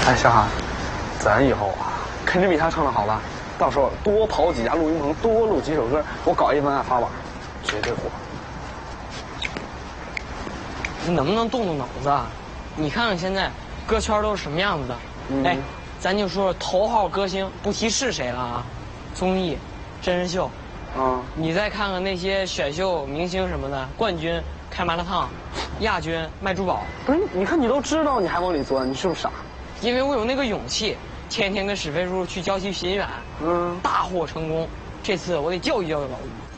哎，小韩，咱以后啊，肯定比他唱的好吧？到时候多跑几家录音棚，多录几首歌，我搞一文案发网，绝对火。 你能不能动动脑子啊？你看看现在歌圈都是什么样子的？哎，咱就说头号歌星，不提是谁了啊，综艺、真人秀，你再看看那些选秀明星什么的，冠军开麻辣烫，亚军卖珠宝。 不是，你看你都知道，你还往里钻，你是不是傻？ 因为我有那个勇气，天天跟史飞叔去郊区巡演，大获成功。这次我得教育教育老吴。